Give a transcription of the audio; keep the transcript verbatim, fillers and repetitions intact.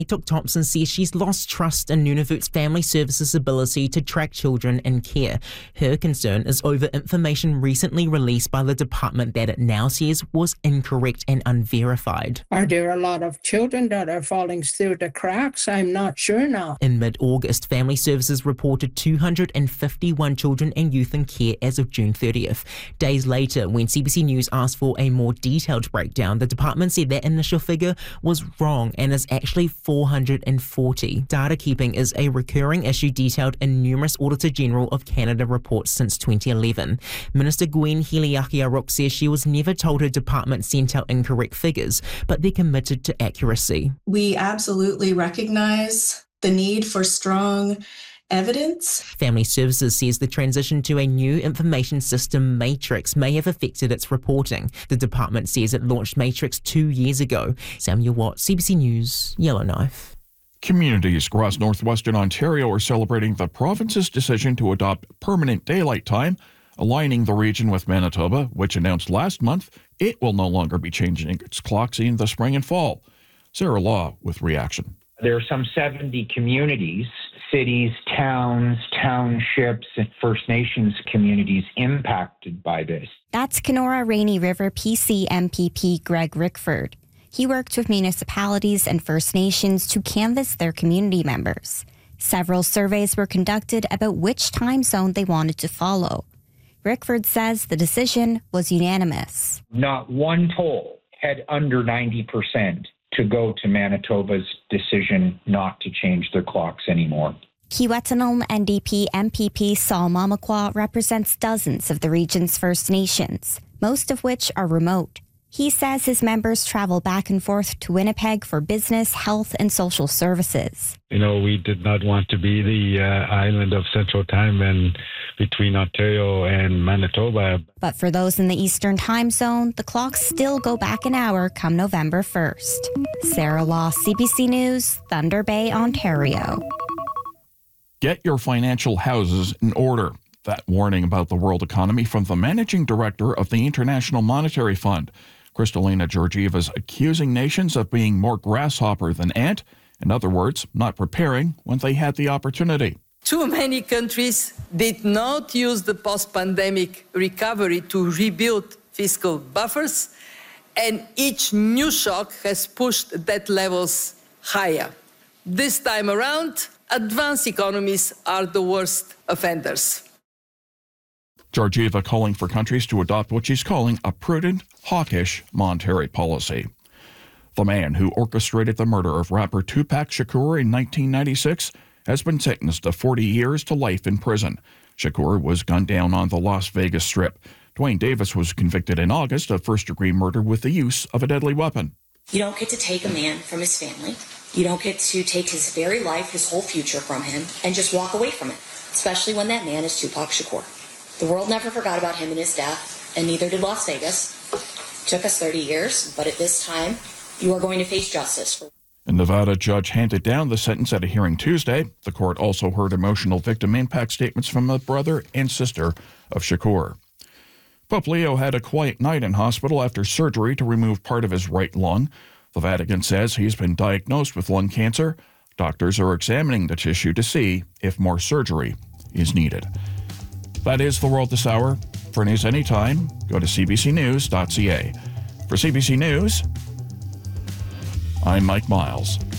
Tok Thompson says she's lost trust in Nunavut's family services ability to track children in care. Her concern is over information recently released by the department that it now says was incorrect and unverified. Are there a lot of children that are falling through the cracks? I'm not sure now. In mid-August, Family Services reported two hundred fifty-one children and youth in care as of June thirtieth. Days later, when C B C News asked for a more detailed breakdown, the department said that initial figure was wrong and is actually four hundred forty. Data keeping is a recurring issue detailed in numerous Auditor General of Canada reports since twenty eleven. Minister Gwen Hiliaki-Aruk says she was never told her department sent out incorrect figures, but they're committed to accuracy. We absolutely recognize the need for strong evidence. Family Services says the transition to a new information system, Matrix, may have affected its reporting. The department says it launched Matrix two years ago. Samuel Watt, C B C News, Yellowknife. Communities across northwestern Ontario are celebrating the province's decision to adopt permanent daylight time, aligning the region with Manitoba, which announced last month it will no longer be changing its clocks in the spring and fall. Sarah Law with reaction. There are some seventy communities, cities, towns, townships, and First Nations communities impacted by this. That's Kenora Rainy River P C M P P Greg Rickford. He worked with municipalities and First Nations to canvass their community members. Several surveys were conducted about which time zone they wanted to follow. Rickford says the decision was unanimous. Not one poll had under ninety percent to go to Manitoba's decision not to change their clocks anymore. Kiiwetinoong N D P M P P Saul Mamakwa represents dozens of the region's First Nations, most of which are remote. He says his members travel back and forth to Winnipeg for business, health, and social services. You know, we did not want to be the uh, island of Central Time and between Ontario and Manitoba. But for those in the Eastern Time Zone, the clocks still go back an hour come November first. Sarah Law, C B C News, Thunder Bay, Ontario. Get your financial houses in order. That warning about the world economy from the managing director of the International Monetary Fund. Kristalina Georgieva is accusing nations of being more grasshopper than ant. In other words, not preparing when they had the opportunity. Too many countries did not use the post-pandemic recovery to rebuild fiscal buffers, and each new shock has pushed debt levels higher. This time around, advanced economies are the worst offenders. Georgieva calling for countries to adopt what she's calling a prudent, hawkish monetary policy. The man who orchestrated the murder of rapper Tupac Shakur in nineteen ninety-six has been sentenced to forty years to life in prison. Shakur was gunned down on the Las Vegas Strip. Dwayne Davis was convicted in August of first-degree murder with the use of a deadly weapon. You don't get to take a man from his family. You don't get to take his very life, his whole future from him, and just walk away from it, especially when that man is Tupac Shakur. The world never forgot about him and his death, and neither did Las Vegas. It took us thirty years, but at this time, you are going to face justice. A Nevada judge handed down the sentence at a hearing Tuesday. The court also heard emotional victim impact statements from the brother and sister of Shakur. Pope Leo had a quiet night in hospital after surgery to remove part of his right lung. The Vatican says he's been diagnosed with lung cancer. Doctors are examining the tissue to see if more surgery is needed. That is the world this hour. For news anytime, go to c b c news dot c a. For C B C News, I'm Mike Miles.